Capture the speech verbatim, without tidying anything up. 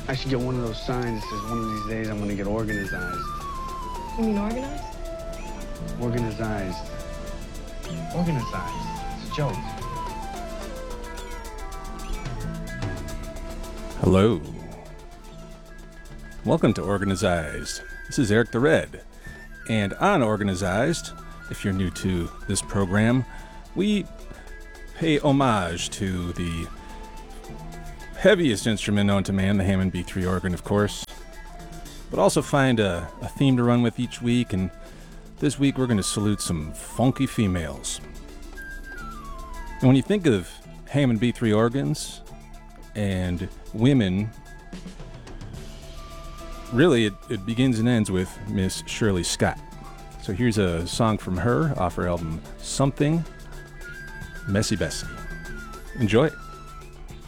I should get one of those signs that says one of these days I'm gonna get organized. You mean organized? Organized. Organized. It's a joke. Hello. Welcome to Organized. This is Eric the Red. And on Organized, if you're new to this program, we pay homage to the heaviest instrument known to man, the Hammond B three organ, of course, but also find a, a theme to run with each week. And this week we're going to salute some funky females. And when you think of Hammond B three organs and women, really it, it begins and ends with Miss Shirley Scott. So here's a song from her off her album Something, Messy Bessie. Enjoy it.